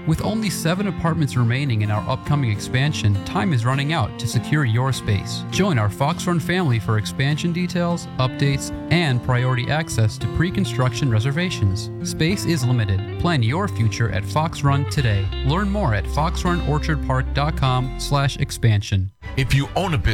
With only 7 apartments remaining in our upcoming expansion, time is running out to secure your space. Join our Fox Run family for expansion details, updates, and priority access to pre-construction reservations. Space is limited. Plan your future at Fox Run today. Learn more at foxrunorchardpark.com/expansion. If you own a business